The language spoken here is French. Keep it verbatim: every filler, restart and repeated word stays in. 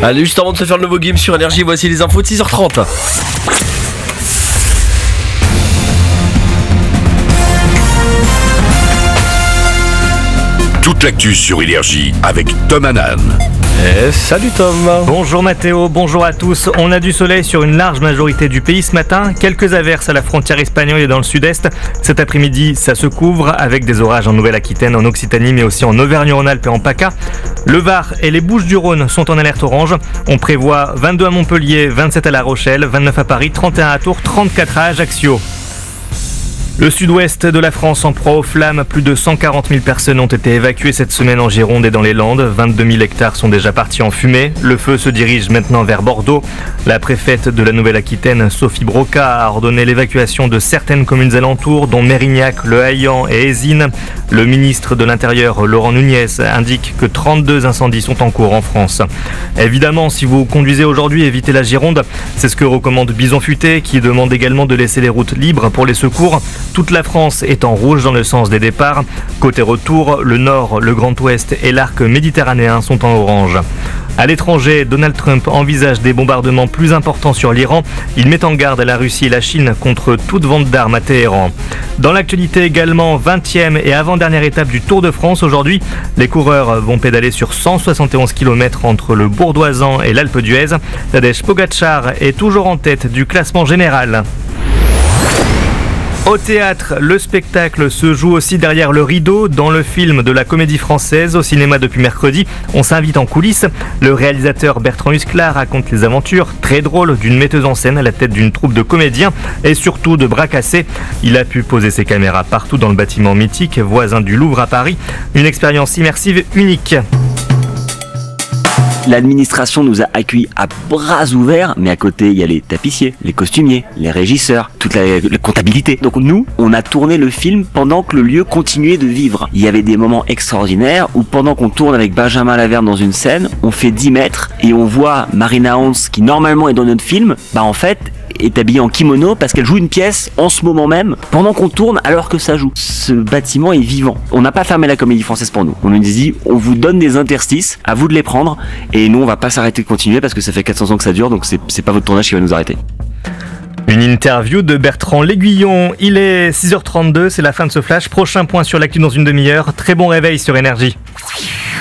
Allez, juste avant de se faire le nouveau game sur Énergie, voici les infos de six heures trente. Toute l'actu sur Énergie avec Tom Hanan. Eh, salut Tom. Bonjour Mathéo, bonjour à tous. On a du soleil sur une large majorité du pays ce matin. Quelques averses à la frontière espagnole et dans le sud-est. Cet après-midi, ça se couvre avec des orages en Nouvelle-Aquitaine, en Occitanie, mais aussi en Auvergne-Rhône-Alpes et en PACA. Le Var et les Bouches-du-Rhône sont en alerte orange. On prévoit vingt-deux à Montpellier, vingt-sept à La Rochelle, vingt-neuf à Paris, trente et un à Tours, trente-quatre à Ajaccio. Le sud-ouest de la France en proie aux flammes, plus de cent quarante mille personnes ont été évacuées cette semaine en Gironde et dans les Landes. vingt-deux mille hectares sont déjà partis en fumée. Le feu se dirige maintenant vers Bordeaux. La préfète de la Nouvelle-Aquitaine, Sophie Broca, a ordonné l'évacuation de certaines communes alentours, dont Mérignac, Le Haillan et Ézines. Le ministre de l'Intérieur, Laurent Nunez, indique que trente-deux incendies sont en cours en France. Évidemment, si vous conduisez aujourd'hui, évitez la Gironde. C'est ce que recommande Bison Futé, qui demande également de laisser les routes libres pour les secours. Toute la France est en rouge dans le sens des départs. Côté retour, le Nord, le Grand Ouest et l'arc méditerranéen sont en orange. À l'étranger, Donald Trump envisage des bombardements plus importants sur l'Iran. Il met en garde la Russie et la Chine contre toute vente d'armes à Téhéran. Dans l'actualité également, vingtième et avant-dernière étape du Tour de France aujourd'hui. Les coureurs vont pédaler sur cent soixante et onze kilomètres entre le Bourdoisan et l'Alpe d'Huez. Tadej Pogačar est toujours en tête du classement général. Au théâtre, le spectacle se joue aussi derrière le rideau. Dans le film de la Comédie Française, au cinéma depuis mercredi, on s'invite en coulisses. Le réalisateur Bertrand Huskla raconte les aventures très drôles d'une metteuse en scène à la tête d'une troupe de comédiens et surtout de bras cassés. Il a pu poser ses caméras partout dans le bâtiment mythique, voisin du Louvre à Paris. Une expérience immersive unique. L'administration nous a accueillis à bras ouverts, mais à côté, il y a les tapissiers, les costumiers, les régisseurs, toute la, la comptabilité. Donc nous, on a tourné le film pendant que le lieu continuait de vivre. Il y avait des moments extraordinaires où pendant qu'on tourne avec Benjamin Laverne dans une scène, on fait dix mètres et on voit Marina Hans, qui normalement est dans notre film, bah en fait, est habillée en kimono parce qu'elle joue une pièce en ce moment même pendant qu'on tourne alors que ça joue. Ce bâtiment est vivant. On n'a pas fermé la Comédie Française pour nous. On nous dit on vous donne des interstices, à vous de les prendre et nous on va pas s'arrêter de continuer parce que ça fait quatre cents ans que ça dure donc c'est, c'est pas votre tournage qui va nous arrêter. Une interview de Bertrand L'Aiguillon. Il est six heures trente-deux, c'est la fin de ce flash. Prochain point sur l'actu dans une demi-heure. Très bon réveil sur Énergie.